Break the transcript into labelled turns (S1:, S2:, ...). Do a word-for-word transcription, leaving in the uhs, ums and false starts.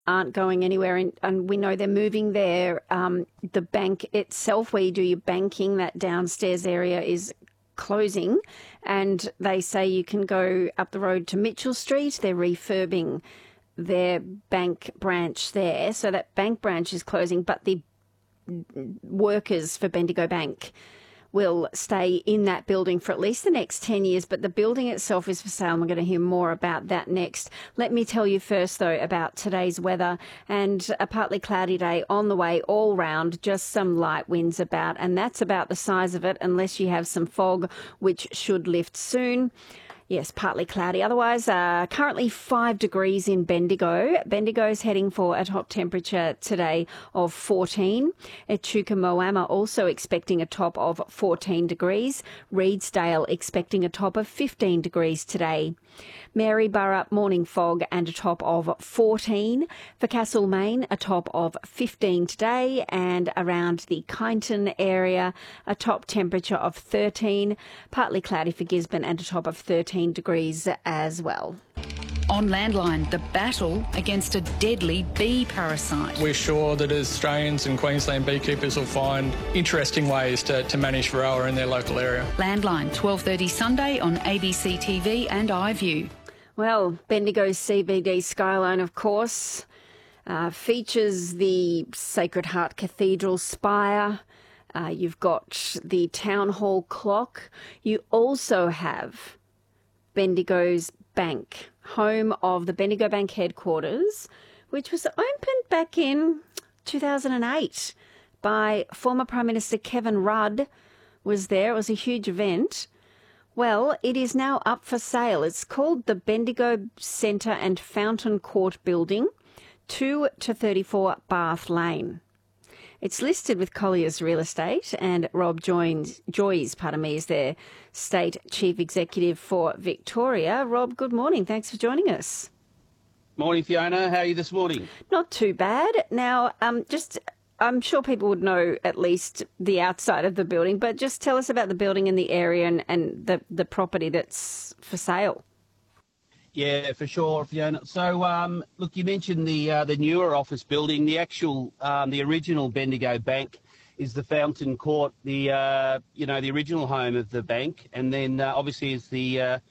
S1: aren't going anywhere, and, and we know they're moving there. Um, the bank itself, where you do your banking, that downstairs area is closing, and they say you can go up the road to Mitchell Street. They're refurbing their bank branch there, so that bank branch is closing, but the workers for Bendigo Bank will stay in that building for at least the next ten years, but the building itself is for sale, and we're going to hear more about that next. Let me tell you first, though, about today's weather, and a partly cloudy day on the way all round, just some light winds about, and that's about the size of it, unless you have some fog, which should lift soon. Yes, partly cloudy. Otherwise, uh, currently five degrees in Bendigo. Bendigo's heading for a top temperature today of fourteen. Echuca Moama also expecting a top of fourteen degrees. Reedsdale expecting a top of fifteen degrees today. Maryborough, morning fog and a top of fourteen. For Castlemaine, a top of fifteen today, and around the Kyneton area, a top temperature of thirteen. Partly cloudy for Gisborne and a top of thirteen degrees as well.
S2: On Landline, the battle against a deadly bee parasite.
S3: We're sure that Australians and Queensland beekeepers will find interesting ways to, to manage Varroa in their local area.
S2: Landline, twelve thirty Sunday on A B C T V and iView.
S1: Well, Bendigo's C B D skyline, of course, uh, features the Sacred Heart Cathedral spire. Uh, you've got the Town Hall clock. You also have Bendigo's Bank, home of the Bendigo Bank headquarters, which was opened back in two thousand eight by former Prime Minister Kevin Rudd. Was there. It was a huge event. Well, it is now up for sale. It's called the Bendigo Centre and Fountain Court Building, two to thirty-four Bath Lane. It's listed with Collier's Real Estate, and Rob joins, Joyce, pardon me, is their State Chief Executive for Victoria. Rob, good morning. Thanks for joining us.
S4: Morning, Fiona. How are you this morning?
S1: Not too bad. Now, um, just, I'm sure people would know at least the outside of the building, but just tell us about the building and the area and, and the, the property that's for sale.
S4: Yeah, for sure, Fiona. So, um, look, you mentioned the uh, the newer office building. The actual, um, the original Bendigo Bank is the Fountain Court, the uh, you know the original home of the bank, and then uh, obviously is the uh,